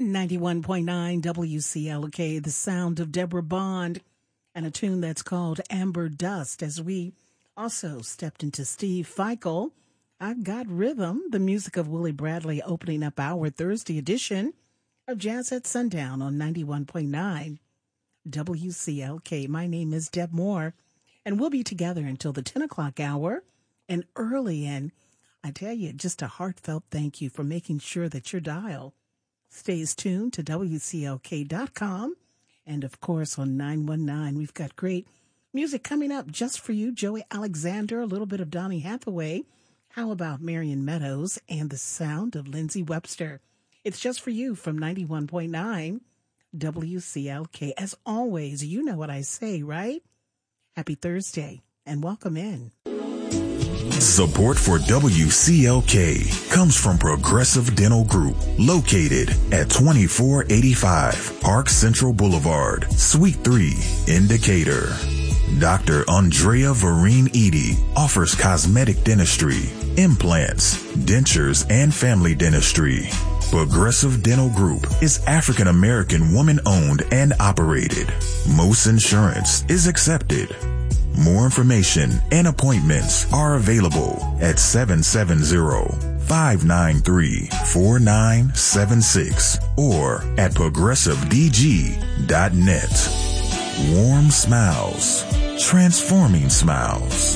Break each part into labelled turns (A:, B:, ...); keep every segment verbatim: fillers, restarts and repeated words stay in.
A: ninety-one point nine W C L K, the sound of Deborah Bond, and a tune that's called Amber Dust, as we also stepped into Steve Feichel. I've Got Rhythm, the music of Willie Bradley, opening up our Thursday edition of Jazz at Sundown on ninety-one point nine W C L K. My name is Deb Moore, and we'll be together until the ten o'clock hour and early. And I tell you, just a heartfelt thank you for making sure that your dial stays tuned to W C L K dot com. And, of course, on nine one nine, we've got great music coming up just for you. Joey Alexander, a little bit of Donny Hathaway. How about Marion Meadows and the sound of Lindsey Webster? It's just for you from ninety-one point nine W C L K. As always, you know what I say, right? Happy Thursday and welcome in.
B: Support for W C L K comes from Progressive Dental Group, located at twenty-four eighty-five Park Central Boulevard, Suite three, in Decatur. Doctor Andrea Vereen Edie offers cosmetic dentistry, implants, dentures, and family dentistry. Progressive Dental Group is African American woman owned and operated. Most insurance is accepted. More information and appointments are available at seven seven zero, five nine three, four nine seven six or at progressive d g dot net. Warm smiles, transforming smiles.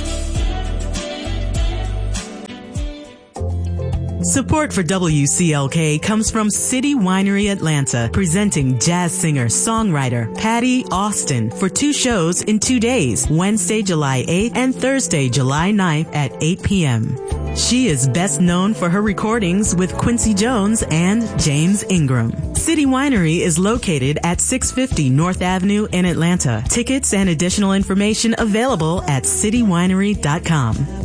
C: Support for W C L K comes from City Winery Atlanta, presenting jazz singer, songwriter Patty Austin for two shows in two days, Wednesday, July eighth and Thursday, July ninth at eight p.m. She is best known for her recordings with Quincy Jones and James Ingram. City Winery is located at six fifty North Avenue in Atlanta. Tickets and additional information available at city winery dot com.